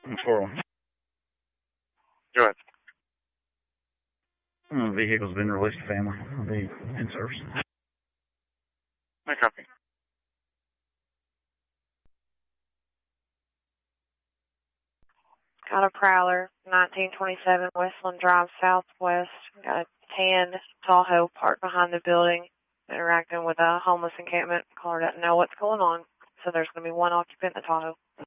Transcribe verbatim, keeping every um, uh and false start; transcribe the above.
four one. Go ahead. The vehicle's been released to family. I'll be in service. No copy. Got a Prowler, nineteen twenty-seven Westland Drive Southwest. Got a tan Tahoe parked behind the building, interacting with a homeless encampment. Caller doesn't know what's going on, so there's going to be one occupant in the Tahoe.